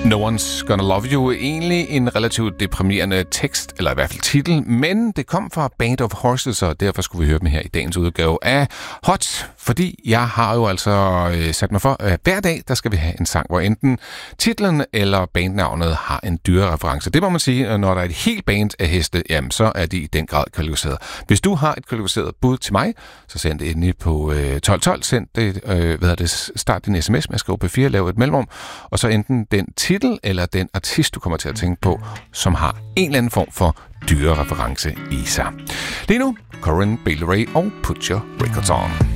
No One's Gonna Love You. Egentlig en relativt deprimerende tekst, eller i hvert fald titel, men det kom fra Band of Horses, og derfor skulle vi høre dem her i dagens udgave af Hot, fordi jeg har jo altså sat mig for, at hver dag, der skal vi have en sang, hvor enten titlen eller bandnavnet har en dyrereference. Det må man sige, når der er et helt band af heste, jamen så er de i den grad kvalificeret. Hvis du har et kvalificeret bud til mig, så send det endelig på 1212, send det, start din sms med at skrive P4, lav et mellemrum, og så enten den titel eller den artist, du kommer til at tænke på, som har en eller anden form for dyrereference i sig. Lige nu, Corinne Bailey Rae og Put Your Records On.